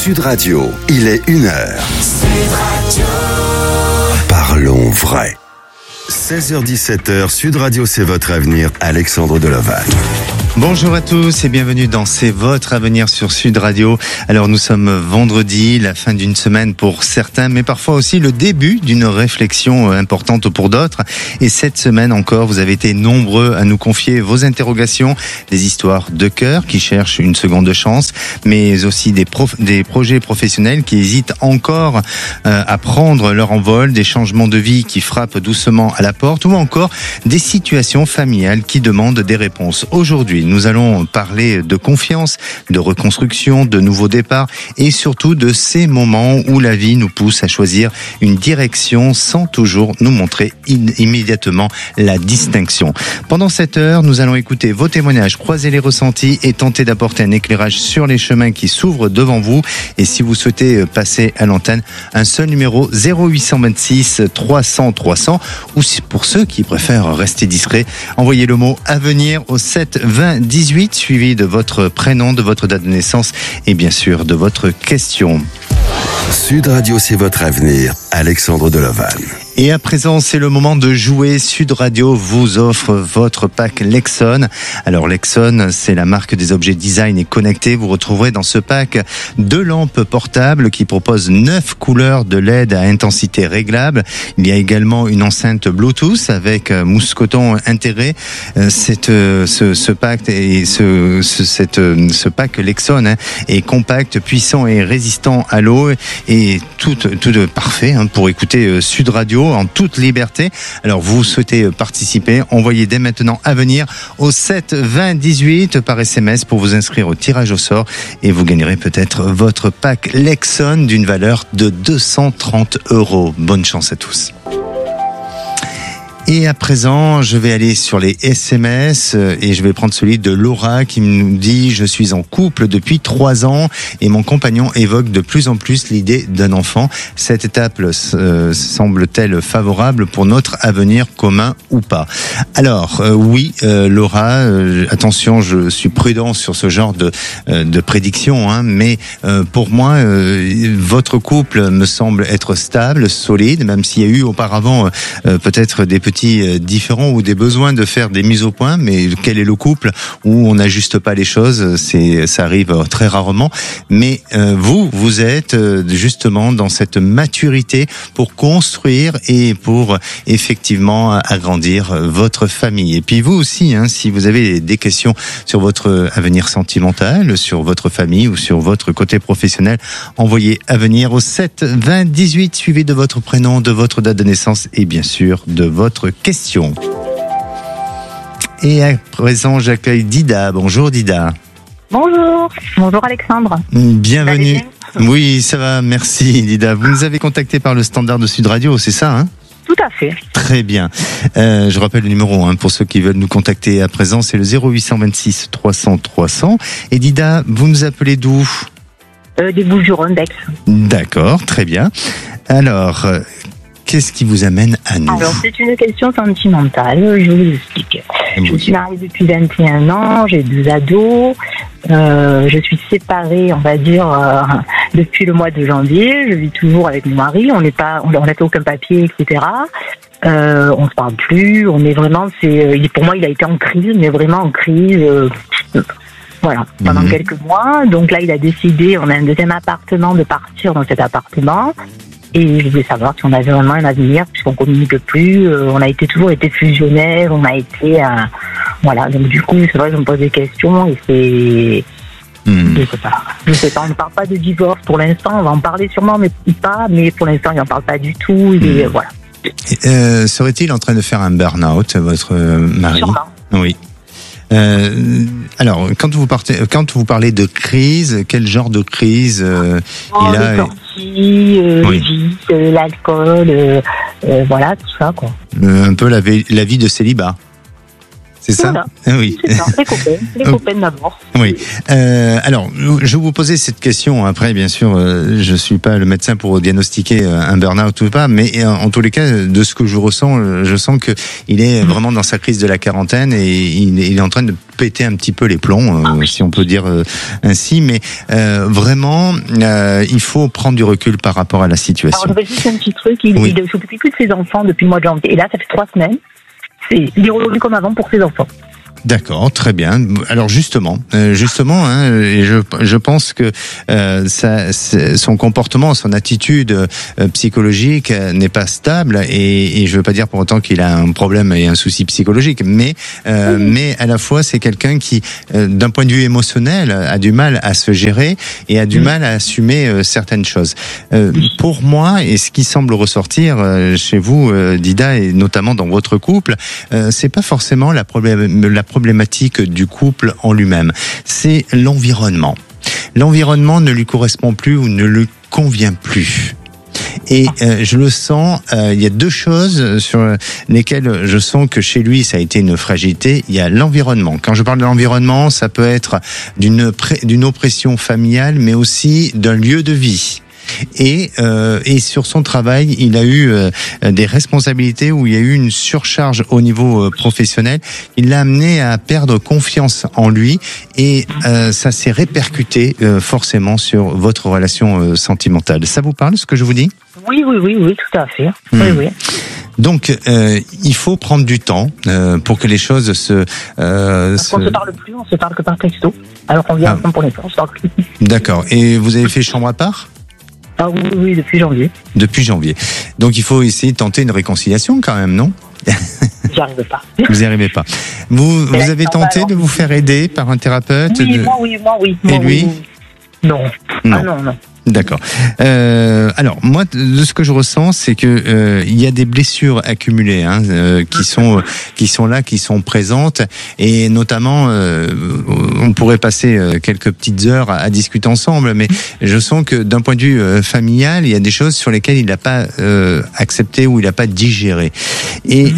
Sud Radio, il est 1h. Sud Radio. Parlons vrai. 16h-17h, Sud Radio, c'est votre avenir. Alexandre Deloval. Bonjour à tous et bienvenue dans C'est votre avenir sur Sud Radio. Alors nous sommes vendredi, la fin d'une semaine pour certains, mais parfois aussi le début d'une réflexion importante pour d'autres. Et cette semaine encore, vous avez été nombreux à nous confier vos interrogations, des histoires de cœur qui cherchent une seconde chance, mais aussi des projets professionnels qui hésitent encore à prendre leur envol, des changements de vie qui frappent doucement à la porte, ou encore des situations familiales qui demandent des réponses. Aujourd'hui, nous allons parler de confiance, de reconstruction, de nouveaux départs et surtout de ces moments où la vie nous pousse à choisir une direction sans toujours nous montrer immédiatement la distinction. Pendant cette heure, nous allons écouter vos témoignages, croiser les ressentis et tenter d'apporter un éclairage sur les chemins qui s'ouvrent devant vous. Et si vous souhaitez passer à l'antenne, un seul numéro 0826 300 300, ou pour ceux qui préfèrent rester discrets, envoyez le mot avenir au 7 20 18 suivi de votre prénom, de votre date de naissance et bien sûr de votre question. Sud Radio, c'est votre avenir. Alexandre Deloval. Et à présent, c'est le moment de jouer. Sud Radio vous offre votre pack Lexon. Alors Lexon, c'est la marque des objets design et connectés. Vous retrouverez dans ce pack 2 lampes portables qui proposent 9 couleurs de LED à intensité réglable. Il y a également une enceinte Bluetooth avec mousqueton intégré. Ce pack Lexon est compact, puissant et résistant à l'eau et tout parfait pour écouter Sud Radio en toute liberté. Alors vous souhaitez participer, envoyez dès maintenant avenir au 7 20 18 par SMS pour vous inscrire au tirage au sort et vous gagnerez peut-être votre pack Lexon d'une valeur de 230 €. Bonne chance à tous. Et à présent, je vais aller sur les SMS et je vais prendre celui de Laura qui nous dit « Je suis en couple depuis 3 ans et mon compagnon évoque de plus en plus l'idée d'un enfant. Cette étape semble-t-elle favorable pour notre avenir commun ou pas ?» Alors, oui, Laura, attention, je suis prudent sur ce genre de prédiction, mais pour moi, votre couple me semble être stable, solide, même s'il y a eu auparavant peut-être des petits différents ou des besoins de faire des mises au point, mais quel est le couple où on n'ajuste pas les choses? Ça arrive très rarement, mais vous êtes justement dans cette maturité pour construire et pour effectivement agrandir votre famille. Et puis vous aussi, si vous avez des questions sur votre avenir sentimental, sur votre famille ou sur votre côté professionnel, envoyez avenir au 7 20 18 suivi de votre prénom, de votre date de naissance et bien sûr de votre question. Et à présent, j'accueille Dida. Bonjour Dida. Bonjour Alexandre. Bienvenue. Oui, ça va, merci Dida. Vous nous avez contacté par le standard de Sud Radio, c'est ça Tout à fait. Très bien. Je rappelle le numéro pour ceux qui veulent nous contacter à présent, c'est le 0826 300 300. Et Dida, vous nous appelez d'où Des Bouches-du-Rhône, d'Aix. D'accord, très bien. Alors, qu'est-ce qui vous amène à nous? Alors, c'est une question sentimentale, je vous explique. Je suis mariée depuis 21 ans, j'ai 2 ados, je suis séparée, on va dire, depuis le mois de janvier, je vis toujours avec mon mari, on n'a fait aucun papier, etc. On se parle plus, on est vraiment, pour moi il a été en crise, mais vraiment en crise, voilà, pendant quelques mois. Donc là il a décidé, on a un deuxième appartement, de partir dans cet appartement. Et je voulais savoir si on avait vraiment un avenir, puisqu'on communique plus, on a toujours été fusionnels, on a été, voilà. Donc du coup, c'est vrai que je me pose des questions et c'est, je sais pas, on ne parle pas de divorce pour l'instant, on va en parler sûrement, mais pour l'instant, il n'en parle pas du tout, et voilà. Serait-il en train de faire un burn-out, votre mari? Sûrement. Oui. Alors, quand vous parlez de crise, quel genre de crise il a? Les sorties, les vices, l'alcool, voilà, tout ça, quoi. Un peu la vie de célibat. C'est ça? Voilà. Oui. C'est ça, les copains d'abord. Oui. Alors, je vais vous poser cette question. Après, bien sûr, je suis pas le médecin pour diagnostiquer un burn-out ou pas, mais en tous les cas, de ce que je ressens, je sens que il est vraiment dans sa crise de la quarantaine et il est en train de péter un petit peu les plombs, si on peut dire ainsi. Mais vraiment, il faut prendre du recul par rapport à la situation. Alors, je vais juste un petit truc. Il ne s'occupe plus de ses enfants depuis le mois de janvier. Et là, ça fait 3 semaines. Il est revenu comme avant pour ses enfants. D'accord, très bien. Alors justement, et je pense que son comportement, son attitude psychologique n'est pas stable et je veux pas dire pour autant qu'il a un problème et un souci psychologique, mais à la fois c'est quelqu'un qui, d'un point de vue émotionnel, a du mal à se gérer et a du mal à assumer certaines choses. Pour moi, et ce qui semble ressortir chez vous, Dida, et notamment dans votre couple, c'est pas forcément la problématique du couple en lui-même, c'est l'environnement. L'environnement ne lui correspond plus ou ne lui convient plus. Et je le sens, il y a 2 choses sur lesquelles je sens que chez lui ça a été une fragilité. Il y a l'environnement. Quand je parle de l'environnement, ça peut être d'une oppression familiale, mais aussi d'un lieu de vie. Et sur son travail, il a eu des responsabilités où il y a eu une surcharge au niveau professionnel. Il l'a amené à perdre confiance en lui et ça s'est répercuté forcément sur votre relation sentimentale. Ça vous parle, ce que je vous dis ? Oui, tout à fait. Oui. Donc, il faut prendre du temps pour que les choses se... Parce qu'on se parle plus, on se parle que par texto. Alors qu'on vient ensemble pour les temps, on se parle plus. D'accord. Et vous avez fait chambre à part ? Ah oui, depuis janvier. Depuis janvier. Donc il faut essayer de tenter une réconciliation quand même, non ? J'y arrive pas. Vous n'y arrivez pas. Vous avez tenté de vous faire aider par un thérapeute ? Moi, oui. Et lui ? Non. Ah non. D'accord. Alors moi, de ce que je ressens, c'est que il y a des blessures accumulées qui sont là, qui sont présentes, et notamment, on pourrait passer quelques petites heures à discuter ensemble, mais je sens que d'un point de vue familial, il y a des choses sur lesquelles il n'a pas accepté ou il n'a pas digéré, et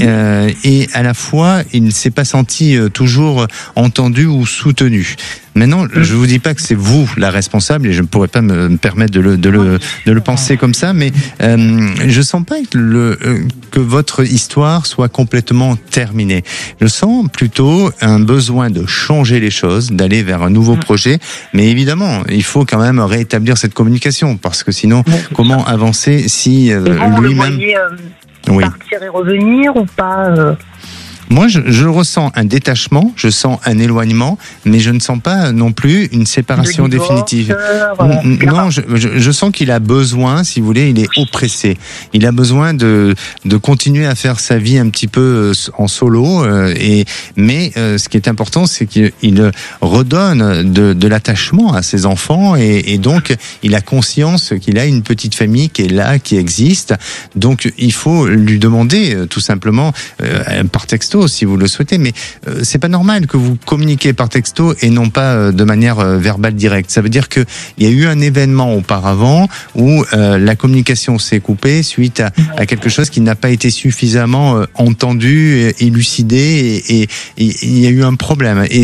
à la fois, il ne s'est pas senti toujours entendu ou soutenu. Maintenant, je vous dis pas que c'est vous la responsable et je ne pourrais pas me permettre de le penser comme ça, mais je sens pas que votre histoire soit complètement terminée. Je sens plutôt un besoin de changer les choses, d'aller vers un nouveau projet, mais évidemment, il faut quand même rétablir cette communication parce que sinon, comment avancer si lui-même partir et revenir ou pas Moi, je ressens un détachement, je sens un éloignement, mais je ne sens pas non plus une séparation définitive. Non, je sens qu'il a besoin, si vous voulez, il est oppressé. Il a besoin de continuer à faire sa vie un petit peu en solo. Mais ce qui est important, c'est qu'il redonne de l'attachement à ses enfants et donc il a conscience qu'il a une petite famille qui est là, qui existe. Donc il faut lui demander tout simplement par texto, si vous le souhaitez, mais c'est pas normal que vous communiquiez par texto et non pas de manière verbale directe. Ça veut dire que il y a eu un événement auparavant où la communication s'est coupée suite à quelque chose qui n'a pas été suffisamment entendu, élucidé, et il y a eu un problème. Et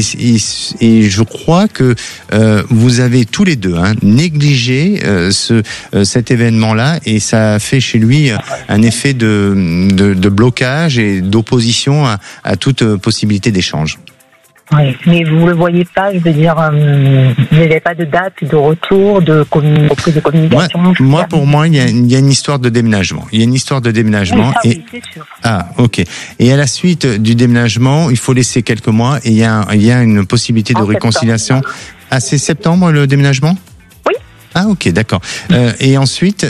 je crois que vous avez tous les deux négligé cet événement-là, et ça a fait chez lui un effet de blocage et d'opposition à toute possibilité d'échange. Oui, mais vous le voyez pas, je veux dire, il n'y avait pas de date de retour, de communication. Moi, pour moi, il y a une histoire de déménagement. Il y a une histoire de déménagement. Oui, c'est sûr. Ah, ok. Et à la suite du déménagement, il faut laisser quelques mois et il y a une possibilité de réconciliation. Ah, c'est septembre le déménagement ? Ah, ok, d'accord. Et ensuite,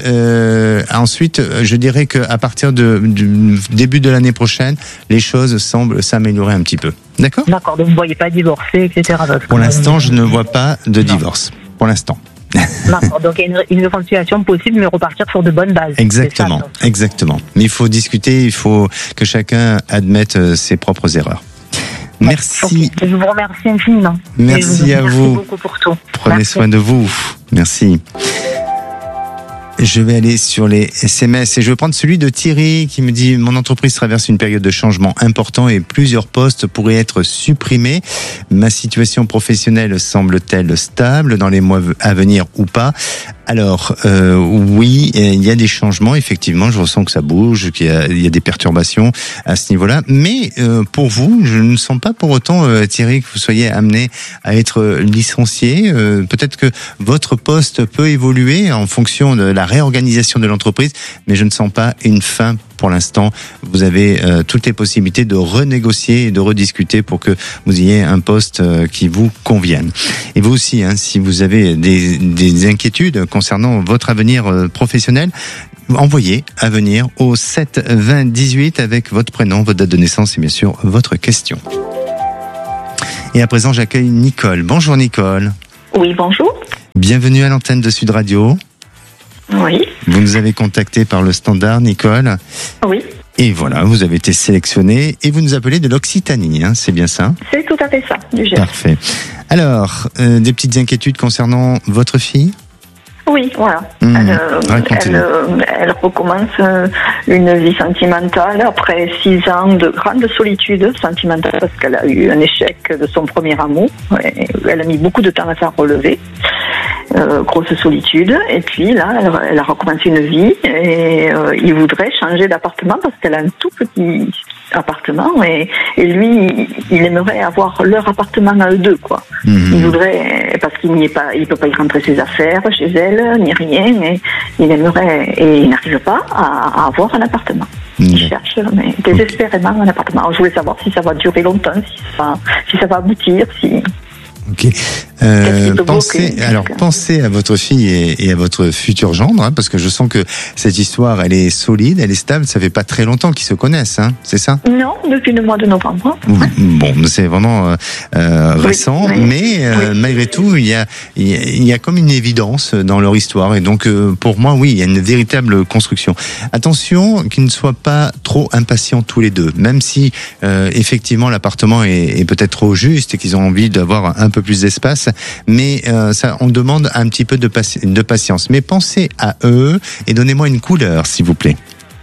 je dirais qu'à partir du début de l'année prochaine, les choses semblent s'améliorer un petit peu. D'accord ? D'accord, donc vous ne voyez pas divorcer, etc. Pour l'instant, je ne vois pas de divorce. Pour l'instant. D'accord, donc il y a une réconciliation possible, mais repartir sur de bonnes bases. Exactement, exactement. Mais il faut discuter, il faut que chacun admette ses propres erreurs. Merci. Okay. Je vous remercie infiniment. Merci à vous. Merci beaucoup pour tout. Prenez soin de vous. Merci. Je vais aller sur les SMS et je vais prendre celui de Thierry qui me dit « Mon entreprise traverse une période de changement important et plusieurs postes pourraient être supprimés. Ma situation professionnelle semble-t-elle stable dans les mois à venir ou pas ?» Alors, oui, il y a des changements, effectivement, je ressens que ça bouge, qu'il y a des perturbations à ce niveau-là. Mais pour vous, je ne sens pas pour autant, Thierry, que vous soyez amené à être licencié. Peut-être que votre poste peut évoluer en fonction de la réorganisation de l'entreprise, mais je ne sens pas une fin pour l'instant. Vous avez toutes les possibilités de renégocier et de rediscuter pour que vous ayez un poste qui vous convienne. Et vous aussi, si vous avez des inquiétudes concernant votre avenir professionnel, envoyez avenir au 7 20 18 avec votre prénom, votre date de naissance et bien sûr votre question. Et à présent, j'accueille Nicole. Bonjour Nicole. Oui, bonjour. Bienvenue à l'antenne de Sud Radio. Oui. Vous nous avez contacté par le standard, Nicole. Oui. Et voilà, vous avez été sélectionnée et vous nous appelez de l'Occitanie, c'est bien ça ? C'est tout à fait ça, du Gers. Parfait. Alors, des petites inquiétudes concernant votre fille ? Oui, voilà. Elle recommence une vie sentimentale après 6 ans de grande solitude sentimentale parce qu'elle a eu un échec de son premier amour. Elle a mis beaucoup de temps à s'en relever. Grosse solitude. Et puis là, elle a recommencé une vie et il voudrait changer d'appartement parce qu'elle a un tout petit appartement et lui, il aimerait avoir leur appartement à eux deux, quoi. Il voudrait, parce qu'il n'y est pas, il peut pas y rentrer ses affaires chez elle, ni rien, et il aimerait, et il n'arrive pas à avoir un appartement. Il cherche, mais désespérément un appartement. Alors, je voulais savoir si ça va durer longtemps, si ça va aboutir, si... Ok. Pensez à votre fille et à votre futur gendre, parce que je sens que cette histoire, elle est solide, elle est stable. Ça fait pas très longtemps qu'ils se connaissent, c'est ça ? Non, depuis le mois de novembre. Bon, c'est vraiment récent, mais malgré tout, il y a comme une évidence dans leur histoire, et donc pour moi, oui, il y a une véritable construction. Attention, qu'ils ne soient pas trop impatients tous les deux, même si effectivement l'appartement est peut-être trop juste et qu'ils ont envie d'avoir un peu plus d'espace, mais ça, on demande un petit peu de patience. Mais pensez à eux et donnez-moi une couleur, s'il vous plaît.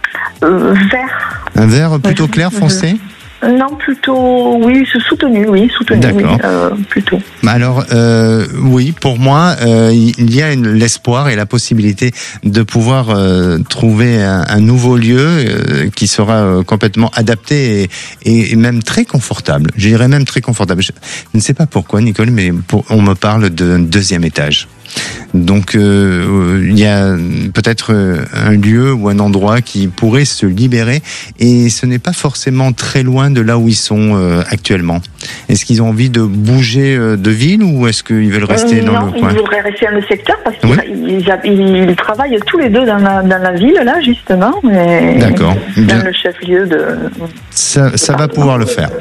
Vert. Un vert plutôt clair, foncé ? Non, plutôt, oui, soutenu. D'accord. Oui, plutôt. Alors, oui, pour moi, il y a l'espoir et la possibilité de pouvoir trouver un nouveau lieu qui sera complètement adapté et même très confortable. Je dirais même très confortable. Je ne sais pas pourquoi, Nicole, mais on me parle d'un 2e étage. Donc il y a peut-être un lieu ou un endroit qui pourrait se libérer et ce n'est pas forcément très loin de là où ils sont actuellement. Est-ce qu'ils ont envie de bouger de ville ou est-ce qu'ils veulent rester dans le coin ? Non, ils voudraient rester dans le secteur parce qu'ils travaillent tous les deux dans la ville là justement. D'accord. Dans le chef-lieu de... Ça va pouvoir le faire.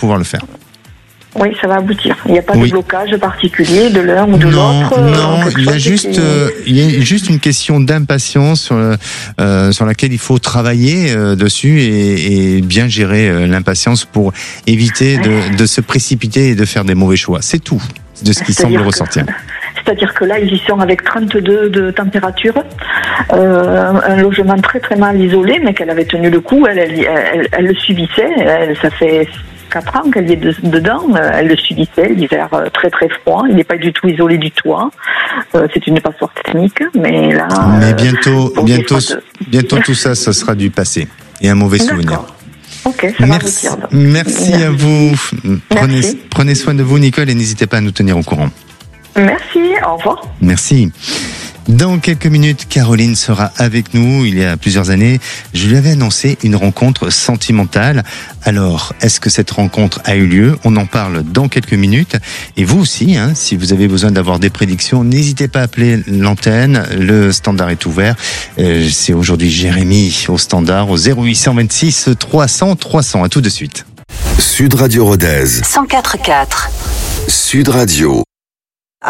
Oui, ça va aboutir. Il n'y a pas de blocage particulier de l'un ou de l'autre. Non, il y a juste une question d'impatience sur laquelle il faut travailler dessus et bien gérer l'impatience pour éviter de se précipiter et de faire des mauvais choix. C'est tout de ce qui semble ressortir. C'est-à-dire que là, ils y sont avec 32 de température, un logement très très mal isolé, mais qu'elle avait tenu le coup, elle le subissait, ça fait 4 ans qu'elle y est dedans, elle le subissait, l'hiver très très froid, il n'est pas du tout isolé du toit, c'est une passoire thermique, mais là... Mais bientôt tout ça sera du passé, et un mauvais souvenir. Ok, ça va aboutir. Merci à vous, prenez soin de vous Nicole, et n'hésitez pas à nous tenir au courant. Merci, au revoir. Merci. Dans quelques minutes, Caroline sera avec nous. Il y a plusieurs années, je lui avais annoncé une rencontre sentimentale. Alors, est-ce que cette rencontre a eu lieu ? On en parle dans quelques minutes. Et vous aussi, si vous avez besoin d'avoir des prédictions, n'hésitez pas à appeler l'antenne. Le standard est ouvert. C'est aujourd'hui Jérémy au standard au 0826 300 300. À tout de suite. Sud Radio Rodez. 104.4. Sud Radio.